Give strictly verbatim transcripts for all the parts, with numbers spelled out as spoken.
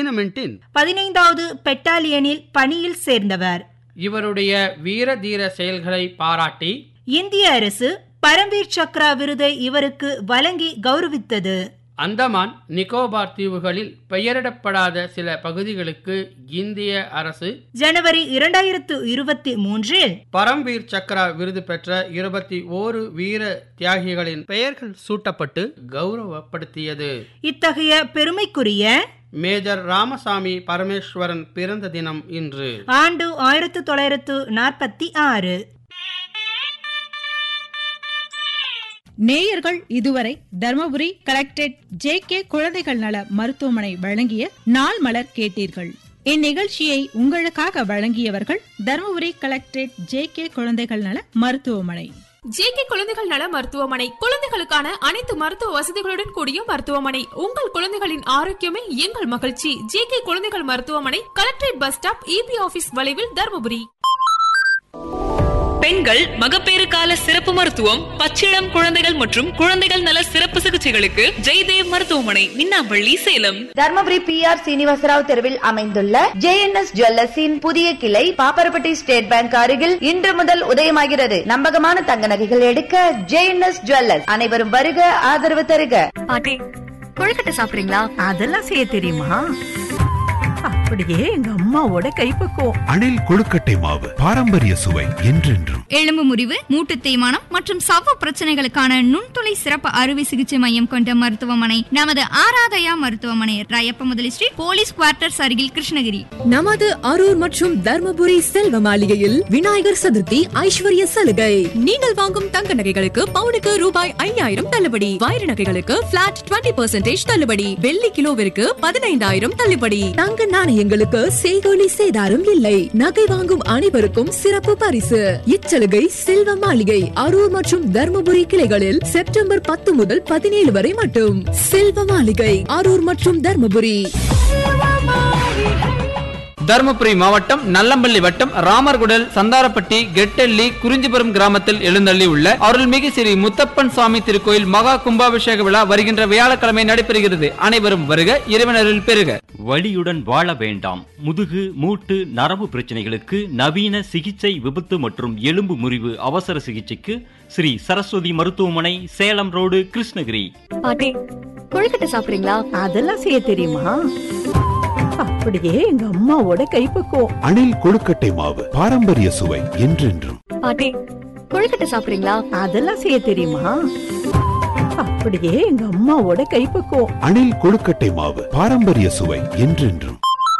ரெஜிமெண்டின் பதினைந்தாவது பெட்டாலியனில் பணியில் சேர்ந்தவர். இவருடைய வீர தீர செயல்களை பாராட்டி இந்திய அரசு பரம்வீர் சக்ரா விருதை இவருக்கு வழங்கி கௌரவித்தது. அந்தமான் நிக்கோபார் தீவுகளில் பெயரிடப்படாத சில பகுதிகளுக்கு இந்திய அரசு ஜனவரி இரண்டாயிரத்து இருபத்தி மூன்றில் பரம்வீர் சக்ரா விருது பெற்ற இருபத்தி ஓரு வீர தியாகிகளின் பெயர்கள் சூட்டப்பட்டு கௌரவப்படுத்தியது. இத்தகைய பெருமைக்குரிய மேஜர் ராமசாமி பரமேஸ்வரன் பிறந்த தினம் இன்று. ஆண்டு ஆயிரத்தி தொள்ளாயிரத்து நாற்பத்தி ஆறு. நேயர்கள் இதுவரை தர்மபுரி கலெக்டரேட் ஜே கே குழந்தைகள் நல மருத்துவமனை வழங்கிய நாள் மலர் கேட்டீர்கள். இந்நிகழ்ச்சியை உங்களுக்காக வழங்கியவர்கள் தர்மபுரி கலெக்டரேட் ஜே கே குழந்தைகள் நல மருத்துவமனை. ஜே கே குழந்தைகள் நல மருத்துவமனை குழந்தைகளுக்கான அனைத்து மருத்துவ வசதிகளுடன் கூடிய மருத்துவமனை. உங்கள் குழந்தைகளின் ஆரோக்கியமே எங்கள் மகிழ்ச்சி. ஜே கே குழந்தைகள் மருத்துவமனை, collectorate bus stop, EB office வளைவில், தர்மபுரி. பெண்கள் மகப்பேறு கால சிறப்பு மருத்துவம், பச்சிளம் குழந்தைகள் மற்றும் குழந்தைகள் நல சிறப்பு சிகிச்சைகளுக்கு ஜெய்தேவ் மருத்துவமனை, மின்னாம்பள்ளி, சேலம். தர்மபுரி பி ஆர் சீனிவாசராவ் தெருவில் அமைந்துள்ள ஜே என் எஸ் ஜுவல்லர்ஸின் புதிய கிளை பாப்பரப்பட்டி ஸ்டேட் பேங்க் அருகில் இன்று முதல் உதயமாகிறது. நம்பகமான தங்க நகைகள் எடுக்க ஜே என் எஸ் ஜுவல்லர்ஸ். அனைவரும் வருக, ஆதரவு தருக. பாட்டி, கொழுக்கட்டை சாப்பிடுறீங்களா? அதெல்லாம் செய்ய தெரியுமா? அப்படியே எங்க அம்மாவோட கைப்பக்குவம். அணில் கொழுக்கட்டை மாவு, பாரம்பரிய சுவை என்றென்றும். எலும்பு முறிவு, மூட்டு தேய்மானம் மற்றும் சவ்வு பிரச்சனைகளுக்கான நுண்துளை சிறப்பு அறுவை சிகிச்சை மையம் கொண்ட மருத்துவமனை நமது ஆராதயா மருத்துவமனை, ராயப்ப முதலி ஸ்ட்ரீட், போலீஸ் குவார்ட்டர்ஸ் அருகில், கிருஷ்ணகிரி. நமது அரூர் மற்றும் தர்மபுரி செல்வ மாளிகையில் விநாயகர் சதுர்த்தி ஐஸ்வர்ய சலுகை. நீங்கள் வாங்கும் தங்க நகைகளுக்கு பவுனுக்கு ரூபாய் ஐயாயிரம் தள்ளுபடி. வைர நகைகளுக்கு பிளாட் இருபது பர்சன்டேஜ் தள்ளுபடி. வெள்ளி கிலோவிற்கு பதினைந்தாயிரம் தள்ளுபடி. தங்க நாணயங்களுக்கு செய்கூலி சேதாரம் இல்லை. நகை வாங்கும் அனைவருக்கும் சிறப்பு பரிசு. இச்சலுகை செல்வ மாளிகை அரூர் மற்றும் தர்மபுரி கிளைகளில் செப்டம்பர் பத்து முதல் பதினேழு வரை மட்டும். செல்வ மாளிகை அரூர் மற்றும் தர்மபுரி. தருமபுரி மாவட்டம் நல்லம்பள்ளி வட்டம் ராமர்குடல் சந்தாரப்பட்டி கெட்டெல்லி குறிஞ்சிபுரம் கிராமத்தில் எழுந்தள்ளி உள்ள அருள்மிகு ஸ்ரீ முத்தப்பன் சுவாமி திருக்கோயில் மகா கும்பாபிஷேக விழா வருகின்ற வியாழக்கிழமை நடைபெறுகிறது. அனைவரும் வருக, இறைவனரில் பெறுக. வலியுடன் வாழ வேண்டாம். முதுகு, மூட்டு, நரம்பு பிரச்சனைகளுக்கு நவீன சிகிச்சை, விபத்து மற்றும் எலும்பு முறிவு அவசர சிகிச்சைக்கு ஸ்ரீ சரஸ்வதி மருத்துவமனை, சேலம் ரோடு, கிருஷ்ணகிரி. பாட்டி, கொழுக்கட்டை சாப்பிடுறீங்களா? அதெல்லாம் செய்ய தெரியுமா? அப்படியே எங்க அம்மாவோட கைப்பக்குவம். அணில் கொழுக்கட்டை மாவு, பாரம்பரிய சுவை என்றென்றும். பாட்டி, கொழுக்கட்டை சாப்பிடுறீங்களா? அதெல்லாம் செய்ய தெரியுமா? அப்படியே எங்க அம்மாவோட கைப்பக்குவம். அணில் கொழுக்கட்டை மாவு, பாரம்பரிய சுவை என்றென்றும்.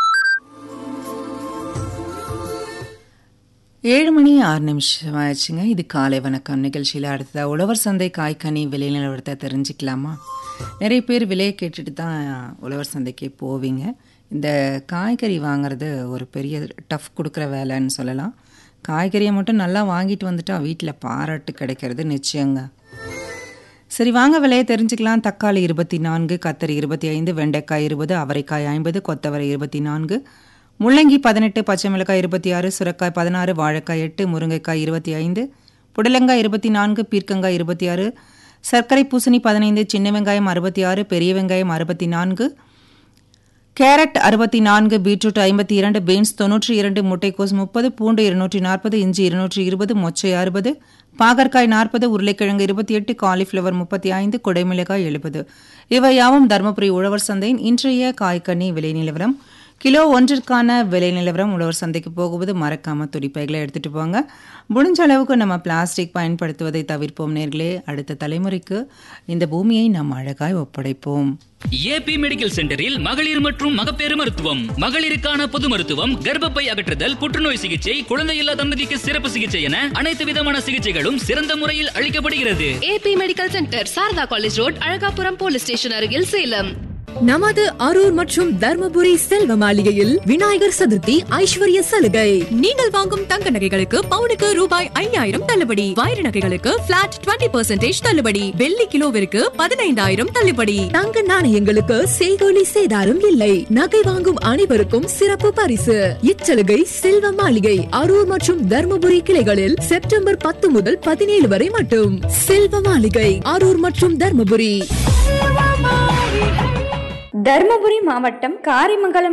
ஏழு மணி ஆறு நிமிஷம் ஆயிடுச்சுங்க. இது காலை வணக்கம் நிகழ்ச்சியில் அடுத்ததா உழவர் சந்தை காய்கனி விலை நிலவரத்தை தெரிஞ்சுக்கலாமா? நிறைய பேர் விலையை கேட்டுட்டு தான் உழவர் சந்தைக்கு போவீங்க. இந்த காய்கறி வாங்குறது ஒரு பெரிய டஃப் கொடுக்குற வேலைன்னு சொல்லலாம். காய்கறியை மட்டும் நல்லா வாங்கிட்டு வந்துட்டா வீட்டில் பாராட்டு கிடைக்கிறது நிச்சயங்க. சரி, வாங்க விலையை தெரிஞ்சுக்கலாம். தக்காளி இருபத்தி நான்கு, கத்தரி இருபத்தி ஐந்து, வெண்டைக்காய் இருபது, அவரைக்காய் ஐம்பது, கொத்தவரை இருபத்தி நான்கு, முள்ளங்கி பதினெட்டு, பச்சை மிளகாய் இருபத்தி ஆறு, சுரக்காய் பதினாறு, வாழைக்காய் எட்டு, முருங்கைக்காய் இருபத்தி ஐந்து, புடலங்காய் இருபத்தி நான்கு, பீர்க்கங்காய் இருபத்தி ஆறு, சர்க்கரை பூசணி பதினைந்து, சின்ன வெங்காயம் அறுபத்தி ஆறு, பெரிய வெங்காயம் அறுபத்தி நான்கு, கேரட் அறுபத்தி நான்கு, பீட்ரூட் ஐம்பத்தி இரண்டு, பீன்ஸ் தொன்னூற்றி இரண்டு, முட்டைக்கோஸ் முப்பது, பூண்டு இருநூற்றி நாற்பது, இஞ்சி இருநூற்றி இருபது, மொச்சை அறுபது, பாகற்காய் நாற்பது, உருளைக்கிழங்கு இருபத்தி எட்டு, காலிஃப்ளவர் முப்பத்தி ஐந்து, குடைமிளகாய் எழுபது. இவையாவும் தருமபுரி உழவர் சந்தையின் இன்றைய காய்கனி விலை நிலவரம். கிலோ ஒன்றிற்கான விலை நிலவரம். உழவர் சந்தைக்கு போகும்போது மறக்காம துடிப்பைகளை எடுத்துட்டு போங்க. முடிஞ்ச அளவுக்கு நம்ம பிளாஸ்டிக் பயன்படுத்துவதை தவிர்ப்போம். நேர்களே, அடுத்த தலைமுறைக்கு இந்த பூமியை நாம் அழகாய் ஒப்படைப்போம். ஏபி மெடிக்கல் சென்டரில் மகளிர் மற்றும் மகப்பேறு மருத்துவம், மகளிருக்கான பொது மருத்துவம், கர்ப்பப்பை அகற்றுதல், புற்றுநோய் சிகிச்சை, குழந்தையில்லா தம்பதிக்கு சிறப்பு சிகிச்சை என அனைத்து விதமான சிகிச்சைகளும் சிறந்த முறையில் அளிக்கப்படுகிறது. AB medical centre, Saradha college road, Alagapuram police station அருகில், சேலம். நமது அரூர் மற்றும் தர்மபுரி செல்வ மாளிகையில் விநாயகர் சதுர்த்தி ஐஸ்வர்ய சலுகை. நீங்கள் வாங்கும் தங்க நகைகளுக்கு பவுனுக்கு ரூபாய் ஐயாயிரம் தள்ளுபடி. வைர நகைகளுக்கு பிளாட் இருபது பர்சன்டேஜ் தள்ளுபடி. வெள்ளி கிலோவிற்கு பதினைந்தாயிரம் தள்ளுபடி. தங்க நாணயங்களுக்கு செய்கூலி சேதாரம் இல்லை. நகை வாங்கும் அனைவருக்கும் சிறப்பு பரிசு. இச்சலுகை செல்வ மாளிகை அரூர் மற்றும் தர்மபுரி கிளைகளில் செப்டம்பர் பத்து முதல் பதினேழு வரை மட்டும். செல்வ மாளிகை அரூர் மற்றும் தர்மபுரி. தர்மபுரி மாவட்டம் காரிமங்கலம்